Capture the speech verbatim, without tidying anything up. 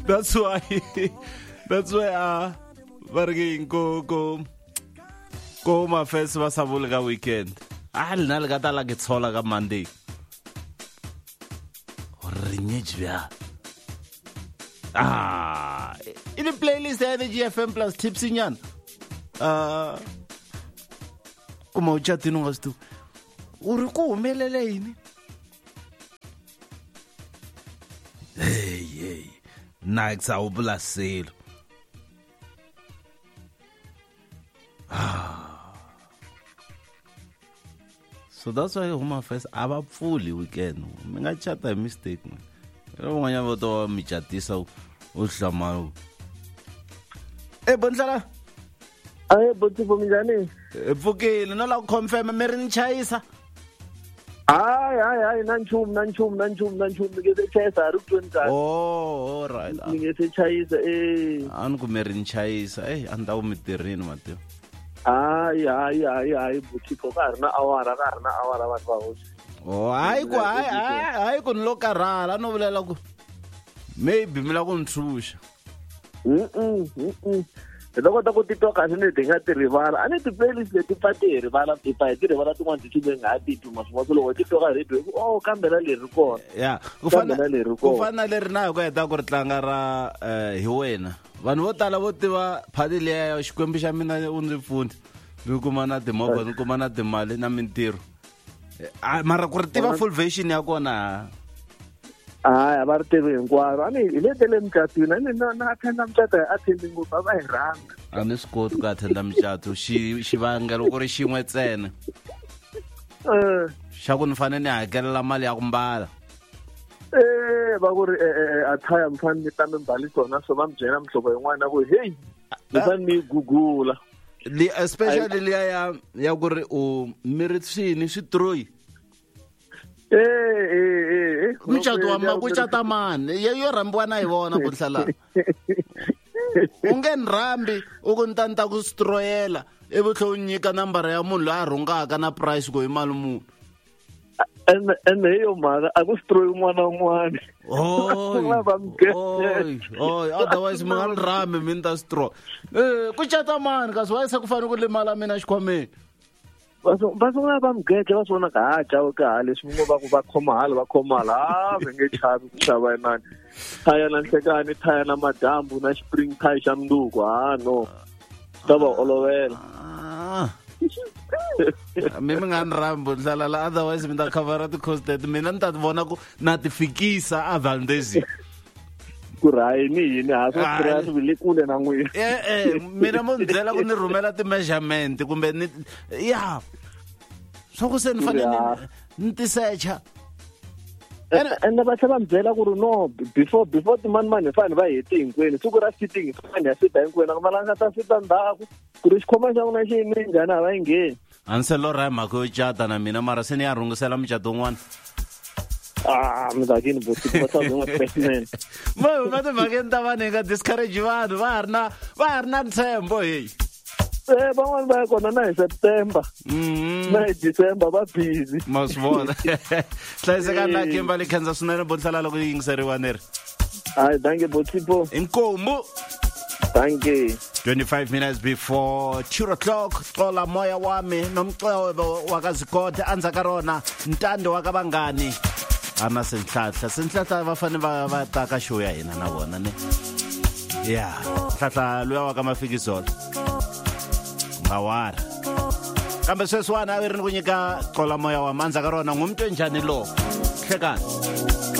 That's why that's why uh barking go go go my first was a vulgar weekend. Ah lena le gata la ke tshola ka Monday. Rinyejwa. Ah, in the playlist there the G F M plus tipsy nyan. Uh Kuma o chat no gastu. O re ko melele ini. Hey hey. Nights out blaselo. Ah. So that's why Home Affairs aba fully weekend. Minga chata mistake man. Ero nganya voto mi chatisa o hlama. Eh bonhlala. Aye bothi bomjani? Epfukile no la confirm me rin chaisa. Ay ay ay nanchum nanchum nanchum nanchum ngeze chaisa ru twenty. Oh, all right. Ngeze chaisa eh. Anu ku me rin chaisa eh anda u mitirini Mateo. Ay ay ay ay bothi ko ka rena awara ka rena awara ba ba ho. Oh, ay ku ay ay ay ku nlokarala no vulela ku maybe mila ku nthusha. Mm mm. Loko ta ku titwa kahle ni dinga ti rivala a ni ti playlist leti pa ti rivala ti pa ti rivala tin'wana ti tibe nga ti tuma swin'wana loko ti twa ka radio oh kambela leri kona ya ku fana ku fana leri na ku heta ku ri tlanga ra hi wena vanhu vo tala vo tiva phati leya ya xikwembu xa mina u ndzi pfuni ni kuma na timovha ni kuma na timali na mintirho mara ku ri tiva full version ya kona Ay, va ri tivi hinkwaro. A ni hi le tele micatwini a ni na na attenda micato attending ngopfu a va hi rhanga. A ni swi koti ku attenda micato xi xivangelo ku ri xin'we ntsena. Eh. Xa ku ni fanele ni hakelela mali ya ku mbala. Eh, va ku ri attire mi fanele mi ta mi mbali swona so va mi byela mihlovo yin'wana ku hey mi fanele mi gugula. Especially liya ya ya ku ri u miri swini swi troyi. Eh eh eh Muchato wa makuchata man ye yo rambiwa na hi vona bonhlala ungen rambi ukuntanta ku stroyela evutlho nyika number ya munhu la rhungaka na price go hi mali mu en en yo mara aku stroy mwana mwana oh oh otherwise mangal rambi minta stro eh kuchata man kasi wa isa ku fana ku limala mina xikhwameni Baso baso nga ba mgeke ba sona ka jawo ka leswi ngo ba ku ba khoma hala ba khoma hala va nge chavi ku xava inani thaya na nhlekani thaya na madambu na spring thaya xa mnduku ha no ta va olovela mimi nga ni rambo ndlala la otherwise mi ta cover the cost that mina ni ta vona ku na ti fikisa a Valdezi ku rayi ni yini ha so stress vile kule na n'wina eh eh mina mo ndzela ku ni rhumela ti measurement kumbe ni ya so ku se ni fanele ni ti searcha ene va tlhela va byela ku ri no before before timani mani fane va hete hinkwenu siku ra sitting fane ya sita hinkwenu a nga malanga ta sita ndzhaku ku ri xikhoma xa n'wina xi yime njhani a va yi ngheni a ni se lorha hi mhaka yo cata na mina mara se ni ya rhungisela mucato wun'wana Ah, mi ta kini bothi ba sa ngwa specimen. Mo ma te mageni ta vane nga discourage vanhu va ha ri na va ha ri na ntshembo hey. Eh van'wana va ya kona na hi September. Mhm. Na hi December va busy. Ma swi vona. Hlayiseka na Kimberley Khensa swinene bonhlala loko yi yingiseriwa ni ri. Hayi danke bothi po. Inkomo. Thank you. twenty-five minutes before two o'clock xola moya wami nomcebo wakazikode anza ka rona ntando wa ka bangani ana senhlahla senhlahla va fane va va ta ka show ya hina na vona ne ya hlahla luya wa ka mafikizolo ngawara kambe sweswana a ri ni ku nyika xola moya wa manza ka rona ngumntu njhani lo hlekani